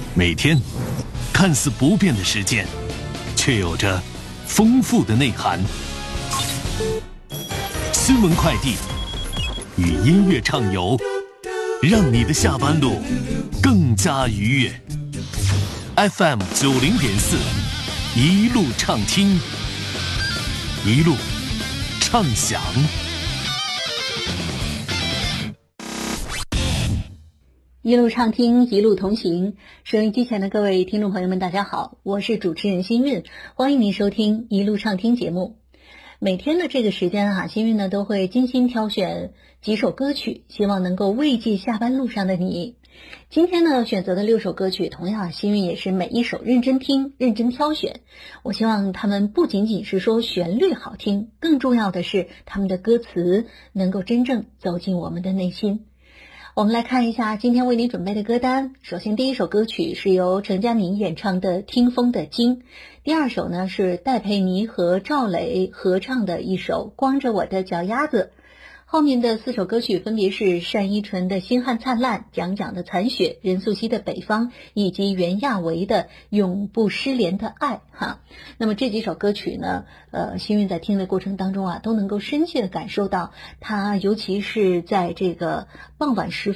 每天看似不变的时间，却有着丰富的内涵。新闻快递与音乐畅游，让你的下班路更加愉悦。FM 90.4，一路畅听，一路畅享。 一路畅听，一路同行。收音机前的各位听众朋友们，大家好，我是主持人新韵，欢迎您收听一路畅听节目。每天的这个时间新韵呢都会精心挑选几首歌曲，希望能够慰藉下班路上的你。今天呢选择的6首歌曲，同样新韵也是每一首认真听，认真挑选。我希望他们不仅仅是说旋律好听，更重要的是他们的歌词能够真正走进我们的内心。我们来看一下今天为你准备的歌单。首先第一首歌曲是由陈佳明演唱的《听风的经》，第二首呢是戴佩妮和赵磊合唱的一首《光着我的脚丫子》。后面的4首歌曲分别是单依纯的《星汉灿烂》，蒋蒋的《残雪》，任素汐的《北方》，以及袁娅维的《永不失联的爱》那么这几首歌曲呢，新韵在听的过程当中都能够深切的感受到它，尤其是在这个傍晚时分